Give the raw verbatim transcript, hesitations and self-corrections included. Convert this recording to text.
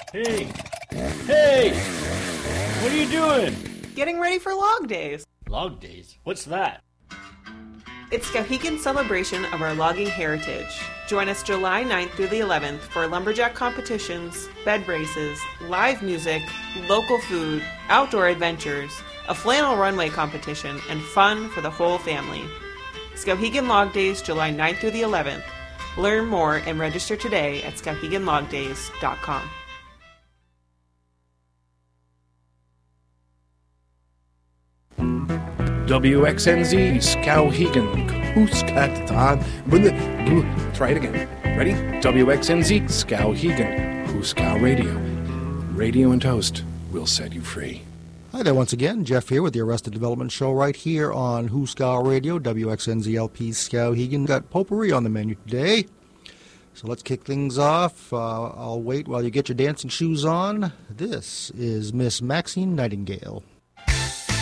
Hey! Hey! What are you doing? Getting ready for Log Days. Log Days? What's that? It's Skowhegan's celebration of our logging heritage. Join us July ninth through the eleventh for lumberjack competitions, bed races, live music, local food, outdoor adventures, a flannel runway competition, and fun for the whole family. Skowhegan Log Days, July ninth through the eleventh. Learn more and register today at skowhegan log days dot com. W X N Z, Skowhegan, Hooskatan. Try it again. Ready? W X N Z, Skowhegan, Hooskow Radio. Radio and Toast will set you free. Hi there once again. Jeff here with the Arrested Development Show right here on Hooskow Radio, W X N Z L P Skowhegan. Got potpourri on the menu today. So let's kick things off. Uh, I'll wait while you get your dancing shoes on. This is Miss Maxine Nightingale.